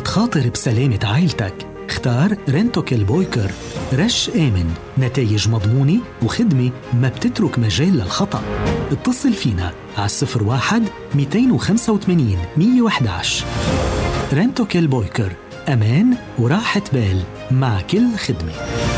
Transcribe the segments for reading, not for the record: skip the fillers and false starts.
تخاطر بسلامة عائلتك اختار رنتوكيل بويكر. رش آمن، نتائج مضمونة وخدمة ما بتترك مجال للخطأ. اتصل فينا على 01-285-111. رنتوكيل بويكر، أمان وراحة بال مع كل خدمة.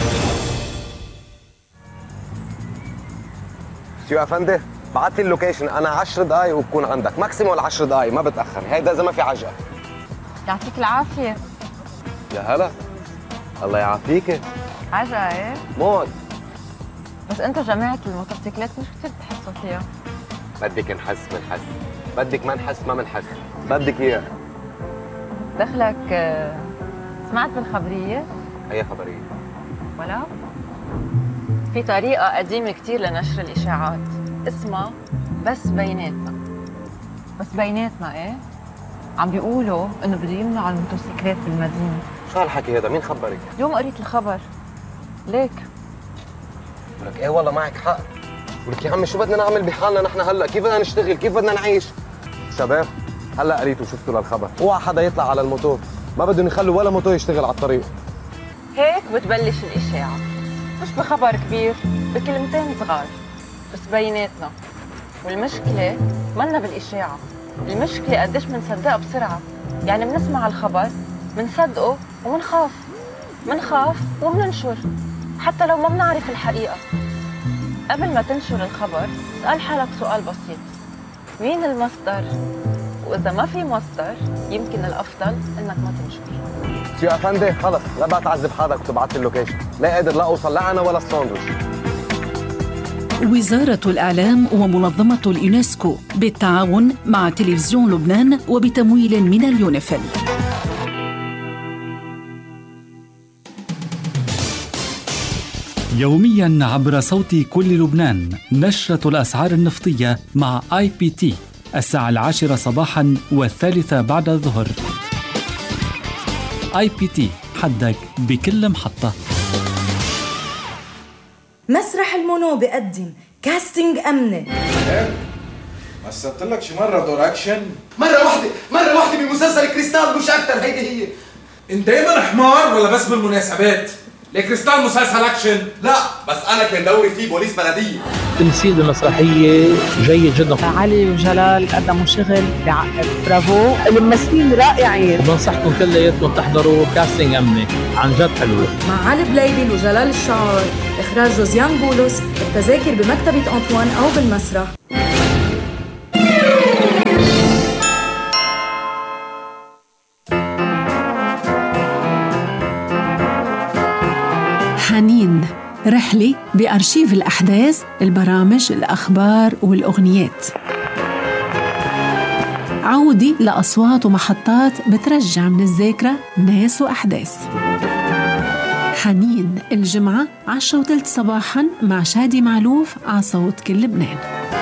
سيو أفندي، بعت لي اللوكيشن، أنا 10 دقايق وبكون عندك، ماكسيموم 10 دقايق ما بتأخر، هيدا إذا ما في عجقة. يعطيك العافية. يا هلا، الله يعافيك. عجقة ايه؟ موت. بس انتو جماعة الموتوسيكلات مش كتير بتحسوا فيها. بدك نحس منحس، بدك ما نحس ما منحس، بدك إياه. دخلك سمعت بالخبرية؟ أي خبرية؟ ولا؟ في طريقة قديمة كتير لنشر الإشاعات اسمها بس بيناتنا. بس بيناتنا ايه؟ عم بيقولوا انه بده يمنعوا الموتوسيكلات بالمدينة. شو هالحكي هذا؟ مين خبرك؟ اليوم قريت الخبر. ليك؟ ولك ايه والله معك حق. ولك يا عمي شو بدنا نعمل بحالنا نحن هلا؟ كيف بدنا نشتغل؟ كيف بدنا نعيش؟ شباب هلا قريتوا وشفتوا للخبر، اوعى حدا يطلع على الموتور، ما بدهم يخلوا ولا موتور يشتغل على الطريق. هيك بتبلش الإشاعة، مش بخبر كبير، بكلمتين صغار بس بيناتنا. والمشكلة منا بالإشاعة، المشكلة قديش منصدقها بسرعة. يعني منسمع الخبر منصدقه ومنخاف ومننشر حتى لو ما بنعرف الحقيقة. قبل ما تنشر الخبر اسأل حالك سؤال بسيط: مين المصدر؟ وإذا ما في مصدر يمكن الأفضل إنك ما تنشر. سيو أفندي خلص، لا بقى تعذب حالك وتبعت اللوكيشن، لا قادر لا أوصل لا أنا ولا الساندويتش. وزارة الإعلام ومنظمة اليونسكو بالتعاون مع تلفزيون لبنان وبتمويل من اليونيفيل. يومياً عبر صوت كل لبنان نشرة الأسعار النفطية مع IPT الساعة 10 صباحاً و3 بعد الظهر. IPT، حدك بكل محطة. مسرح المونو بقدم كاستنج أمني. مثلت لك شي مرة دور أكشن؟ مرة واحدة بمسلسل كريستال مش أكتر. هيدي هي. أنت دايما حمار ولا بس بالمناسبات؟ لكريستال مسلسل أكشن؟ لا بس أنا كان دوري فيه بوليس بلدية. تمثيل المسرحية جيد جدا. علي وجلال قدموا شغل بعقل، برافو، الممثلين رائعين. بنصحكم كلياتكم تحضروا كاستنج أمني، عن جد حلوة. مع علي بليبل وجلال الشعار، إخراج جوزيان بولس. التذاكر بمكتبة أنطوان أو بالمسرح. حنين، رحلة بأرشيف الأحداث، البرامج، الأخبار والأغنيات. عودة لأصوات ومحطات بترجع من الذاكرة ناس وأحداث. حنين الجمعة 10:03 صباحاً مع شادي معلوف على صوت كل لبنان.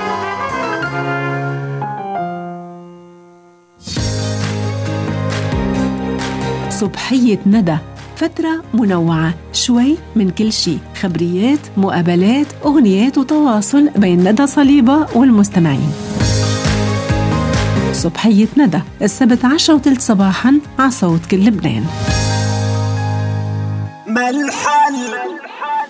صبحية ندى، فترة منوعة، شوي من كل شيء، خبريات، مقابلات، أغنيات وتواصل بين ندى صليبة والمستمعين. صبحية ندى السبت 10:03 صباحاً على صوت كل لبنان. ما الحل